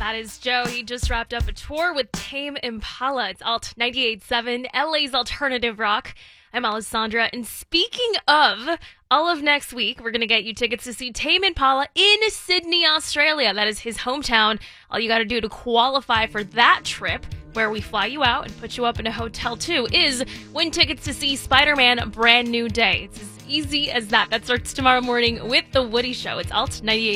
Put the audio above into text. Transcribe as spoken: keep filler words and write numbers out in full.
That is Joe. He just wrapped up a tour with Tame Impala. It's Alt ninety-eight point seven, L A's alternative rock. I'm Alessandra, and speaking of, all of next week, we're going to get you tickets to see Tame Impala in Sydney, Australia. That is his hometown. All you got to do to qualify for that trip, where we fly you out and put you up in a hotel too, is win tickets to see Spider-Man A Brand New Day. It's as easy as that. That starts tomorrow morning with The Woody Show. It's Alt ninety-eight.